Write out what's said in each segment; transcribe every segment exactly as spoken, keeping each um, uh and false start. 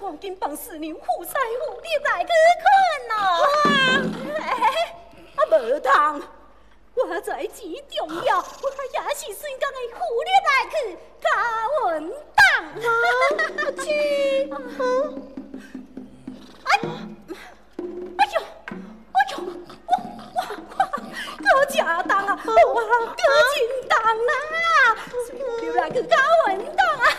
赶紧帮师娘护师傅你来去看咯。哎，啊无通，我在之重要，我也是随讲的护你来去加文档。啊，去。哎，哎呦，哎呦，我我我，可正当啊，哇，可真当啊，随你来去加文档啊。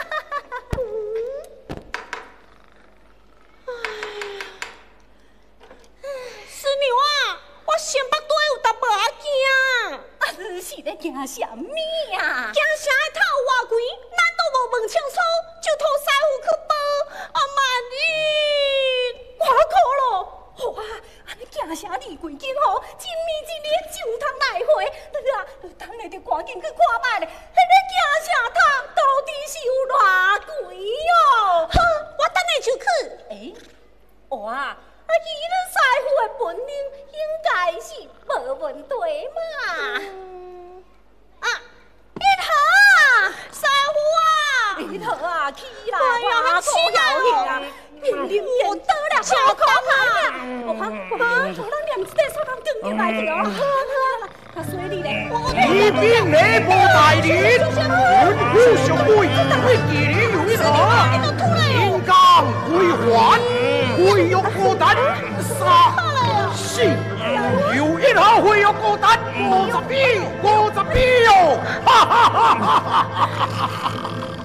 先北队有淡薄仔惊， 啊，你是咧惊什么啊？ 惊啥会透偌贵？难道无问清楚就托师傅去报？啊，万一我靠咯！哇，安尼惊啥离贵金吼？一暝一日就通来回，你啊，等下就赶紧去看卖咧。迄个惊啥汤到底是有偌贵哦？ 好，我等下就去。 诶、欸，哇！啊，以恁师傅的本领，应该是无问题嘛。嗯、啊，一头， 师傅啊， 一头啊，起来， 哎呀，起来啊！命令我得了，小空啊！我我我，咱念这个说堂更入来去哦。好好，那所以咧， 一兵内部大人，文武相会，会记你有一场，应当归还。会有孤单，杀是有一下会有孤单，五十米，五十米哟！哈哈哈哈哈哈！